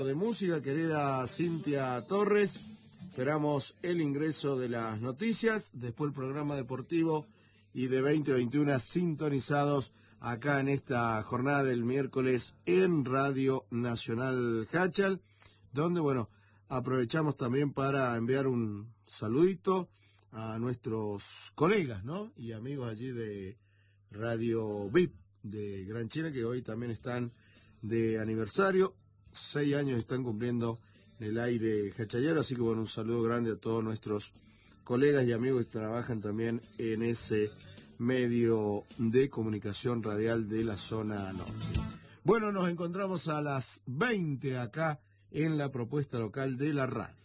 De música, querida Cintia Torres. Esperamos el ingreso de las noticias, después el programa deportivo y de 20 a 21 sintonizados acá en esta jornada del miércoles en Radio Nacional Hachal, donde, bueno, aprovechamos también para enviar un saludito a nuestros colegas, ¿no? Y amigos allí de Radio VIP de Gran Chile, que hoy también están de aniversario. 6 años están cumpliendo en el aire hachallero, así que bueno, un saludo grande a todos nuestros colegas y amigos que trabajan también en ese medio de comunicación radial de la zona norte. Bueno, nos encontramos a las 20 acá en la propuesta local de la radio.